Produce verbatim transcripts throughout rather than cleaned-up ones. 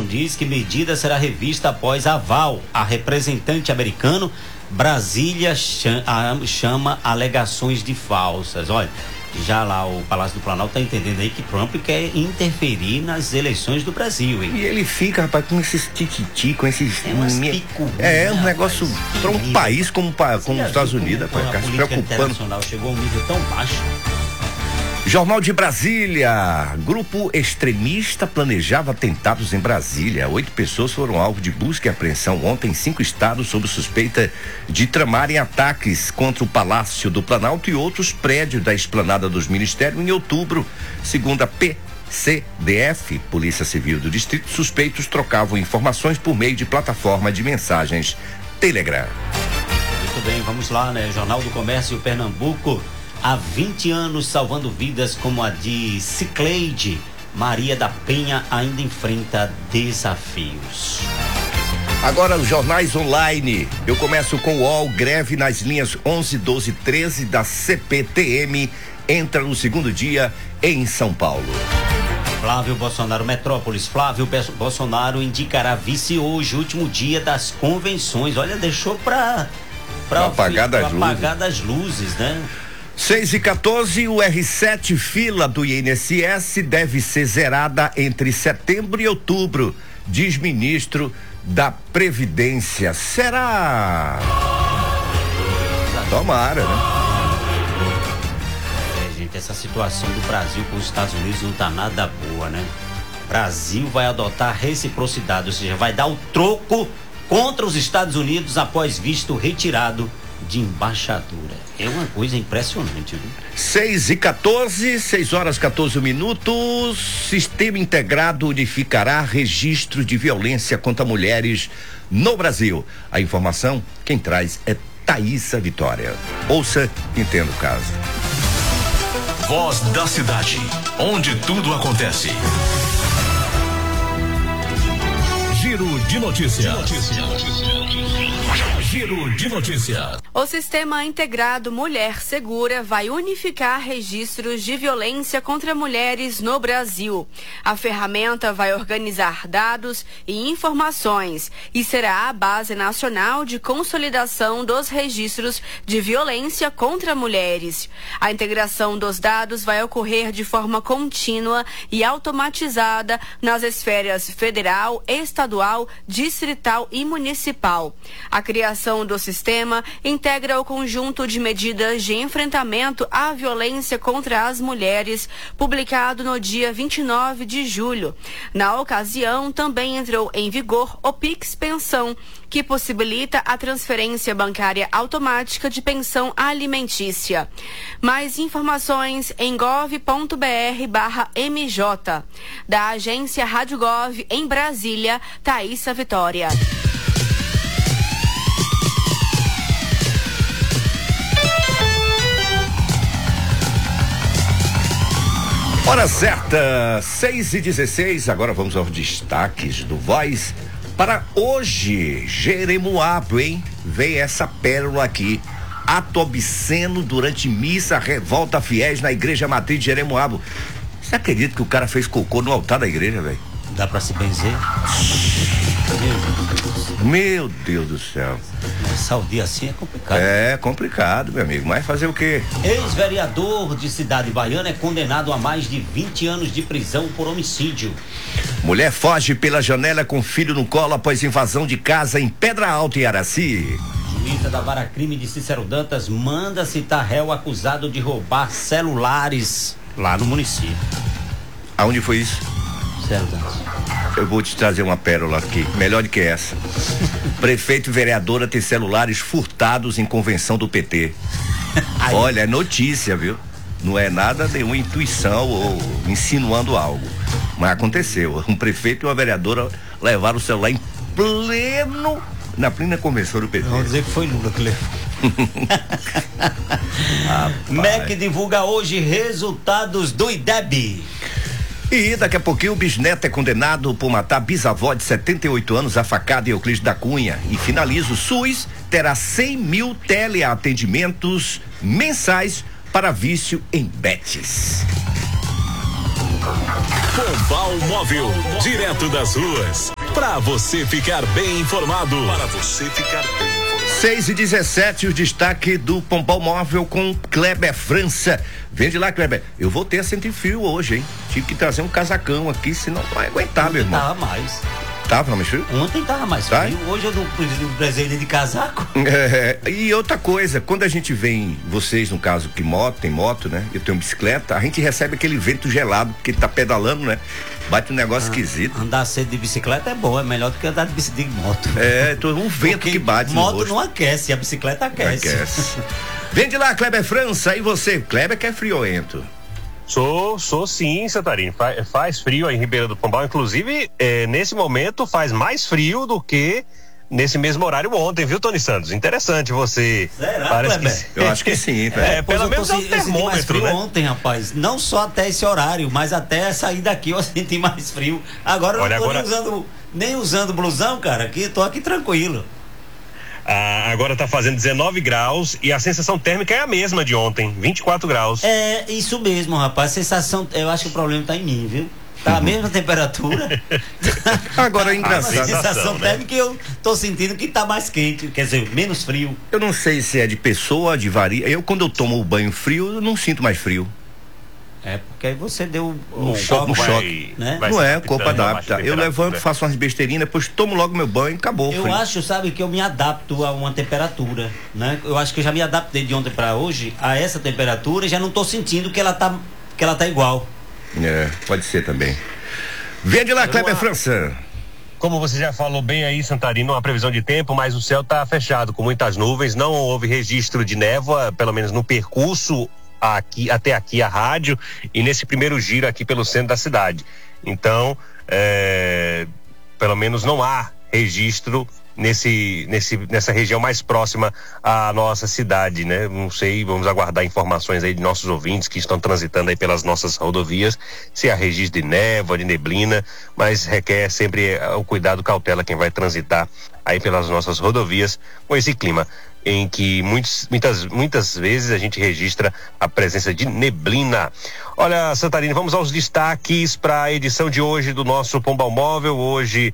diz que medida será revista após aval a representante americano. Brasília chama alegações de falsas. Olha, já lá o Palácio do Planalto está entendendo aí que Trump quer interferir nas eleições do Brasil, hein? E ele fica, rapaz, com esses tititi, com esses... É, umas picu, é um né, negócio para um país como, como os Estados Unidos, rapaz, ficar se preocupando. Chegou a um nível tão baixo. Jornal de Brasília. Grupo extremista planejava atentados em Brasília. Oito pessoas foram alvo de busca e apreensão ontem em cinco estados sob suspeita de tramarem ataques contra o Palácio do Planalto e outros prédios da esplanada dos ministérios em outubro. Segundo a P C D F, Polícia Civil do Distrito, suspeitos trocavam informações por meio de plataforma de mensagens Telegram. Muito bem, vamos lá, né? Jornal do Comércio Pernambuco. Há vinte anos salvando vidas como a de Cicleide, Maria da Penha ainda enfrenta desafios. Agora os jornais online. Eu começo com o U O L, greve nas linhas onze, doze, treze da C P T M entra no segundo dia em São Paulo. Flávio Bolsonaro, Metrópolis. Flávio Bolsonaro indicará vice hoje, último dia das convenções. Olha, deixou para para apagar das luzes. apagar das luzes, né? seis e quatorze, o R sete fila do I N S S deve ser zerada entre setembro e outubro, diz ministro da Previdência. Será? Tomara, né? É, gente, essa situação do Brasil com os Estados Unidos não tá nada boa, né? Brasil vai adotar reciprocidade, ou seja, vai dar o troco contra os Estados Unidos após visto retirado de embaixadora. É uma coisa impressionante, viu? seis e quatorze, seis horas quatorze minutos. Sistema Integrado unificará registro de violência contra mulheres no Brasil. A informação, quem traz é Thaísa Vitória. Ouça, entenda o caso. Voz da cidade, onde tudo acontece. Giro de notícias. Giro de notícias. O Sistema Integrado Mulher Segura vai unificar registros de violência contra mulheres no Brasil. A ferramenta vai organizar dados e informações e será a base nacional de consolidação dos registros de violência contra mulheres. A integração dos dados vai ocorrer de forma contínua e automatizada nas esferas federal, estadual, distrital e municipal. A criação do sistema integra o conjunto de medidas de enfrentamento à violência contra as mulheres, publicado no dia vinte e nove de julho. Na ocasião, também entrou em vigor o Pix Pensão, que possibilita a transferência bancária automática de pensão alimentícia. Mais informações em gov ponto br barra mj. Da agência Rádio Gov em Brasília, Thaísa Vitória. Hora certa, seis e dezesseis. Agora vamos aos destaques do Voz para hoje. Jeremoabo, hein? Vem essa pérola aqui. Ato obsceno durante missa revolta fiéis na igreja matriz de Jeremoabo. Você acredita que o cara fez cocô no altar da igreja, velho? Dá pra se benzer? Meu Deus do céu. Essa dia assim é complicado. É complicado, meu amigo, mas fazer o quê? Ex-vereador de Cidade Baiana é condenado a mais de vinte anos de prisão por homicídio. Mulher foge pela janela com filho no colo após invasão de casa em Pedra Alta e Araci. Juíza da Vara Crime de Cícero Dantas manda citar réu acusado de roubar celulares lá no município. Aonde foi isso? Cícero Dantas. Eu vou te trazer uma pérola aqui, melhor do que essa. Prefeito e vereadora tem celulares furtados em convenção do P T. Aí. Olha, é notícia, viu? Não é nada nenhuma intuição ou insinuando algo. Mas aconteceu. Um prefeito e uma vereadora levaram o celular em pleno, na plena convenção do P T. Vamos dizer que foi Lula que levou. M E C divulga hoje resultados do I D E B. E daqui a pouquinho o bisneto é condenado por matar bisavó de setenta e oito anos a facada em Euclides da Cunha. E finaliza, o SUS terá cem mil teleatendimentos mensais para vício em betes. Pombal Móvel, direto das ruas. Para você ficar bem informado. Para você ficar bem informado. seis e dezessete, o destaque do Pombal Móvel com Kleber França. Vende lá, Kleber. Eu vou ter sem frio hoje, hein? Tive que trazer um casacão aqui, senão não vai aguentar, meu irmão. Tava mais. Tava mais frio? Ontem tava mais tá? frio. Hoje eu não presente de casaco. É, e outra coisa, quando a gente vem, vocês no caso que moto, tem moto, né? Eu tenho bicicleta, a gente recebe aquele vento gelado, porque tá pedalando, né? Bate um negócio ah, esquisito. Andar cedo de bicicleta é bom, é melhor do que andar de bicicleta de moto. É, então um vento porque que bate no moto rosto. Não aquece, a bicicleta aquece. Aquece. Vende lá, Kleber França, e você? Kleber que é frioento. Sou, sou sim, Santarém. Faz, faz frio aí em Ribeira do Pombal. Inclusive, é, nesse momento faz mais frio do que nesse mesmo horário ontem, viu, Tony Santos? Interessante você. Será, Parece que... Eu acho que sim, velho. É, pelo menos é um termômetro, mais frio né? Ontem, rapaz. Não só até esse horário, mas até sair daqui eu senti mais frio. Agora Olha, eu não tô agora... nem usando, nem usando blusão, cara. Aqui, tô aqui tranquilo. Ah, agora tá fazendo dezenove graus e a sensação térmica é a mesma de ontem, vinte e quatro graus. É, isso mesmo, rapaz. A sensação, eu acho que o problema tá em mim, viu? Tá a mesma temperatura. Agora é engraçado. A sensação térmica que eu tô sentindo que tá mais quente, quer dizer, menos frio. Eu não sei se é de pessoa, de varia. Eu, quando eu tomo o banho frio, eu não sinto mais frio. É, porque aí você deu um, um choque, um vai, choque. Né? Não é, o corpo adapta. Eu levanto, faço umas besteirinhas, depois tomo logo meu banho e acabou. Eu frio. acho, sabe, que eu me adapto a uma temperatura, né? Eu acho que eu já me adaptei de ontem para hoje a essa temperatura e já não tô sentindo que ela tá, que ela tá igual. É, pode ser também. Vende lá, Kleber uma... França. Como você já falou bem aí, Santarino, uma previsão de tempo, mas o céu tá fechado com muitas nuvens, não houve registro de névoa, pelo menos no percurso aqui, até aqui a rádio e nesse primeiro giro aqui pelo centro da cidade. Então, é, pelo menos não há registro nesse, nesse, nessa região mais próxima à nossa cidade, né? Não sei, vamos aguardar informações aí de nossos ouvintes que estão transitando aí pelas nossas rodovias, se há registro de névoa, de neblina, mas requer sempre o cuidado, cautela quem vai transitar aí pelas nossas rodovias com esse clima em que muitos, muitas, muitas vezes a gente registra a presença de neblina. Olha, Santarino, vamos aos destaques para a edição de hoje do nosso Pombal Móvel. Hoje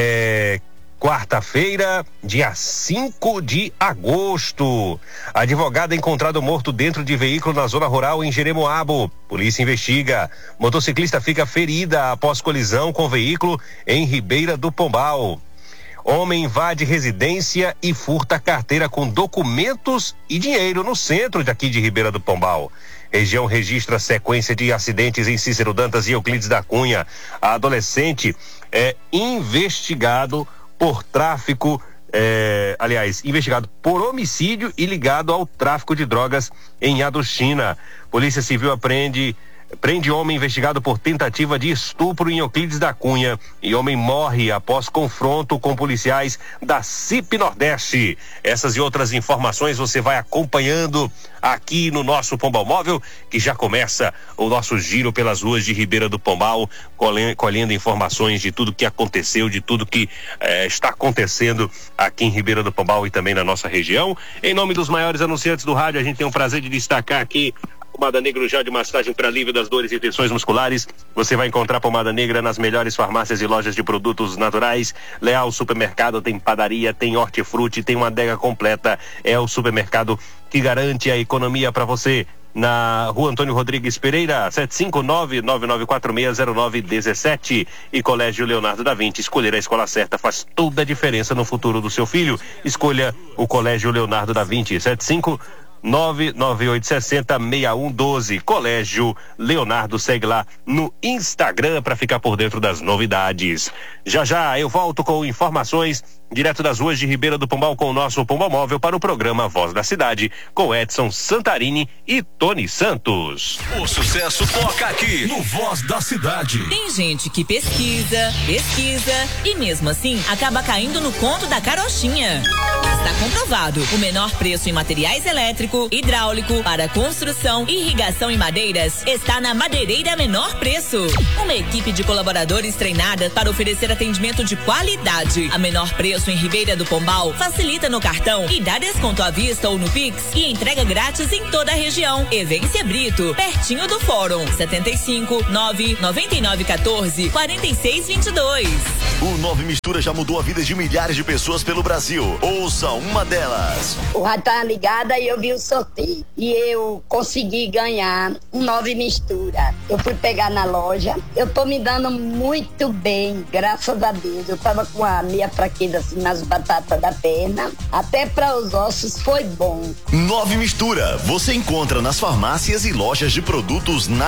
é quarta-feira, dia cinco de agosto. Advogado é encontrado morto dentro de veículo na zona rural em Jeremoabo. Polícia investiga. Motociclista fica ferida após colisão com veículo em Ribeira do Pombal. Homem invade residência e furta carteira com documentos e dinheiro no centro daqui de Ribeira do Pombal. Região registra sequência de acidentes em Cícero Dantas e Euclides da Cunha. A adolescente é investigado por tráfico, é, aliás, investigado por homicídio e ligado ao tráfico de drogas em Aduchina. Polícia Civil apreende Prende homem investigado por tentativa de estupro em Euclides da Cunha e homem morre após confronto com policiais da C I P Nordeste. Essas e outras informações você vai acompanhando aqui no nosso Pombal Móvel, que já começa o nosso giro pelas ruas de Ribeira do Pombal, colhendo informações de tudo que aconteceu, de tudo que eh, está acontecendo aqui em Ribeira do Pombal e também na nossa região. Em nome dos maiores anunciantes do rádio, a gente tem o prazer de destacar aqui Pomada Negra, gel de massagem para alívio das dores e tensões musculares. Você vai encontrar pomada negra nas melhores farmácias e lojas de produtos naturais. Leal Supermercado tem padaria, tem hortifruti, tem uma adega completa. É o supermercado que garante a economia para você. Na Rua Antônio Rodrigues Pereira, sete cinco nove, nove nove quatro seis, zero nove um sete. E Colégio Leonardo da Vinci. Escolher a escola certa faz toda a diferença no futuro do seu filho. Escolha o Colégio Leonardo da Vinci. sete cinco nove nove oito seis zero, seis um um doze. Colégio Leonardo, segue lá no Instagram para ficar por dentro das novidades. Já já eu volto com informações direto das ruas de Ribeira do Pombal com o nosso Pombal Móvel para o programa Voz da Cidade com Edson Santarini e Tony Santos. O sucesso toca aqui no Voz da Cidade. Tem gente que pesquisa, pesquisa e mesmo assim acaba caindo no conto da carochinha. Está comprovado. O menor preço em materiais elétrico, hidráulico, para construção, irrigação e madeiras está na Madeireira Menor Preço. Uma equipe de colaboradores treinada para oferecer atendimento de qualidade. A menor preço em Ribeira do Pombal facilita no cartão e dá desconto à vista ou no Pix e entrega grátis em toda a região. Evência Brito, pertinho do Fórum. setenta e cinco, nove nove nove um quatro, quatro seis dois dois. O Nove Mistura já mudou a vida de milhares de pessoas pelo Brasil. Ouça uma delas. O rádio tá ligada e eu vi o sorteio. E eu consegui ganhar um Nove Mistura. Eu fui pegar na loja. Eu tô me dando muito bem, graças a Deus. Eu tava com a minha fraqueza assim nas batatas da perna. Até para os ossos foi bom. Nove Mistura. Você encontra nas farmácias e lojas de produtos naturais.